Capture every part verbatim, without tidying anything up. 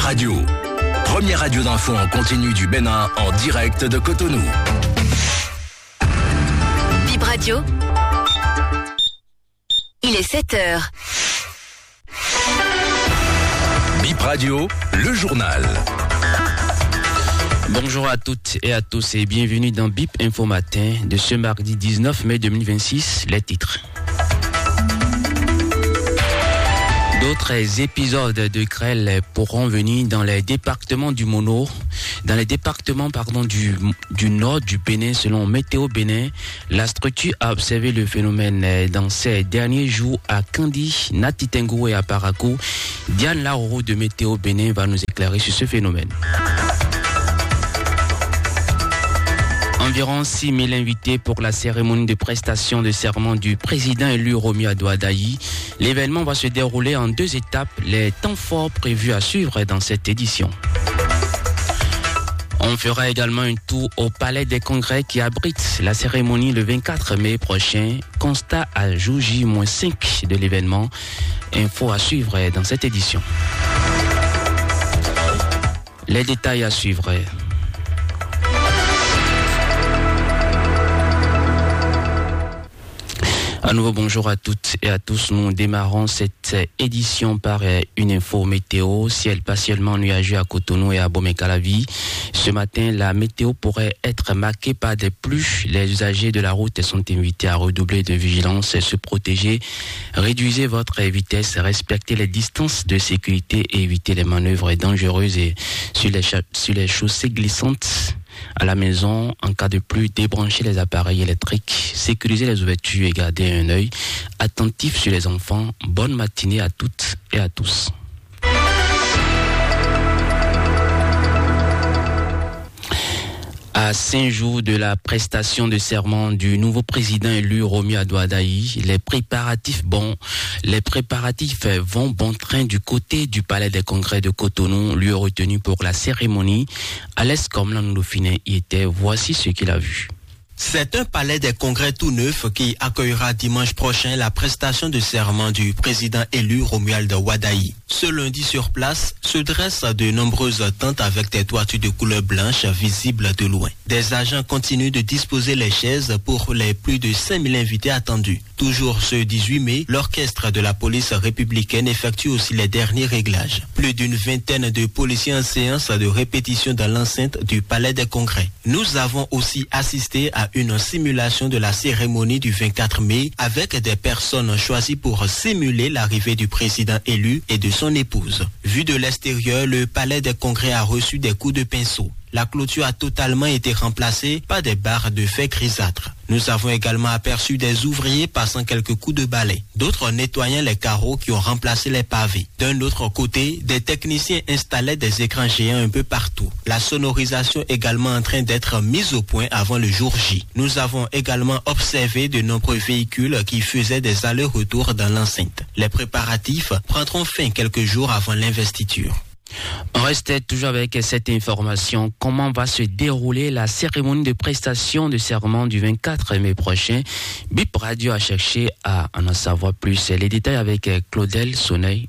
Radio, première radio d'info en continu du Bénin en direct de Cotonou. Bip Radio, il est sept heures. Bip Radio, le journal. Bonjour à toutes et à tous et bienvenue dans Bip Info Matin de ce mardi dix-neuf mai deux mille vingt-six, les titres. D'autres épisodes de grêle pourront venir dans les départements du Mono, dans les départements pardon, du, du nord du Bénin selon Météo Bénin. La structure a observé le phénomène dans ces derniers jours à Kandi, Natitengo et à Parakou. Diane Lauro de Météo Bénin va nous éclairer sur ce phénomène. Environ six mille invités pour la cérémonie de prestation de serment du président élu Romuald Douadaï. L'événement va se dérouler en deux étapes, les temps forts prévus à suivre dans cette édition. On fera également un tour au Palais des Congrès qui abrite la cérémonie le vingt-quatre mai prochain. Constat à jour J cinq de l'événement. Info à suivre dans cette édition. Les détails à suivre. À nouveau, bonjour à toutes et à tous. Nous démarrons cette édition par une info météo. Ciel partiellement nuageux à Cotonou et à Bomé-Calavi. Ce matin, la météo pourrait être marquée par des pluies. Les usagers de la route sont invités à redoubler de vigilance et se protéger. Réduisez votre vitesse, respectez les distances de sécurité et évitez les manœuvres dangereuses et sur les, cha- sur les chaussées glissantes. À la maison, en cas de pluie, débranchez les appareils électriques, sécurisez les ouvertures et gardez un œil attentif sur les enfants. Bonne matinée à toutes et à tous. À cinq jours de la prestation de serment du nouveau président élu Romuald Douadaï, les préparatifs bon, les préparatifs vont bon train du côté du Palais des Congrès de Cotonou, lieu retenu pour la cérémonie. Alès Komlan Dauphiné y était, voici ce qu'il a vu. C'est un palais des congrès tout neuf qui accueillera dimanche prochain la prestation de serment du président élu Romuald Douadaï. Ce lundi sur place se dressent de nombreuses tentes avec des toitures de couleur blanche visibles de loin. Des agents continuent de disposer les chaises pour les plus de cinq mille invités attendus. Toujours ce dix-huit mai, l'orchestre de la police républicaine effectue aussi les derniers réglages. Plus d'une vingtaine de policiers en séance de répétition dans l'enceinte du palais des congrès. Nous avons aussi assisté à une simulation de la cérémonie du vingt-quatre mai avec des personnes choisies pour simuler l'arrivée du président élu et de son épouse. Vu de l'extérieur, le palais des congrès a reçu des coups de pinceau. La clôture a totalement été remplacée par des barres de fer grisâtres. Nous avons également aperçu des ouvriers passant quelques coups de balai, d'autres nettoyant les carreaux qui ont remplacé les pavés. D'un autre côté, des techniciens installaient des écrans géants un peu partout. La sonorisation également en train d'être mise au point avant le jour J. Nous avons également observé de nombreux véhicules qui faisaient des allers-retours dans l'enceinte. Les préparatifs prendront fin quelques jours avant l'investiture. On reste toujours avec cette information. Comment va se dérouler la cérémonie de prestation de serment du vingt-quatre mai prochain? Bip Radio a cherché à en savoir plus. Les détails avec Claudel Soneil.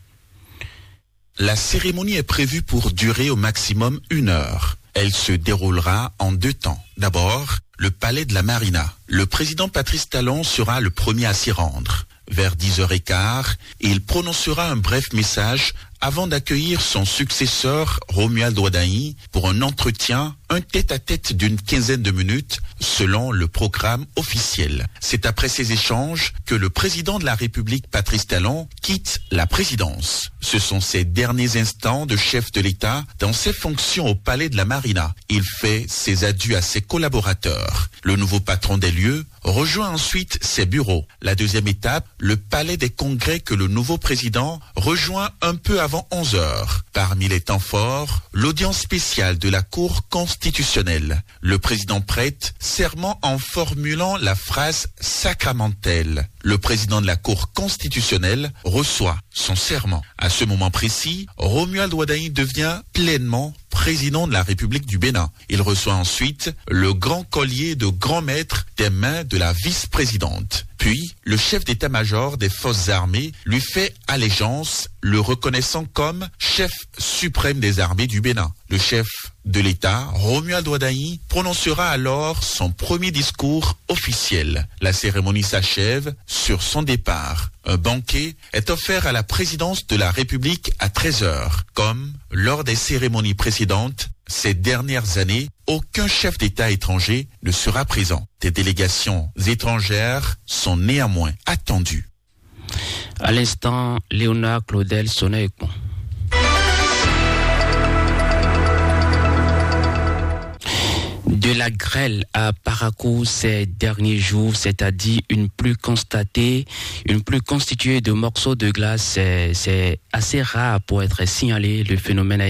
La cérémonie est prévue pour durer au maximum une heure. Elle se déroulera en deux temps. D'abord, le palais de la Marina. Le président Patrice Talon sera le premier à s'y rendre. Vers dix heures quinze, il prononcera un bref message avant d'accueillir son successeur Romuald Douadaï pour un entretien, un tête-à-tête d'une quinzaine de minutes selon le programme officiel. C'est après ces échanges que le président de la République, Patrice Talon, quitte la présidence. Ce sont ses derniers instants de chef de l'État dans ses fonctions au palais de la Marina. Il fait ses adieux à ses collaborateurs. Le nouveau patron des lieux rejoint ensuite ses bureaux. La deuxième étape, le palais des congrès que le nouveau président rejoint un peu avant onze heures. Parmi les temps forts, l'audience spéciale de la Cour constitutionnelle. Le président prête serment en formulant la phrase sacramentelle. Le président de la Cour constitutionnelle reçoit son serment. À ce moment précis, Romuald Douadaï devient pleinement président de la République du Bénin. Il reçoit ensuite le grand collier de grand maître des mains de la vice-présidente. Puis, le chef d'état-major des forces armées lui fait allégeance le reconnaissant comme chef suprême des armées du Bénin. Le chef de l'État, Romuald Wadayi, prononcera alors son premier discours officiel. La cérémonie s'achève sur son départ. Un banquet est offert à la présidence de la République à treize heures. Comme lors des cérémonies précédentes, ces dernières années, aucun chef d'État étranger ne sera présent. Des délégations étrangères sont néanmoins attendues. À l'instant, Léonard Claudel Sonaïkon. De la grêle à Parakou ces derniers jours, c'est-à-dire une pluie constatée, une pluie constituée de morceaux de glace, c'est, c'est assez rare pour être signalé. Le phénomène a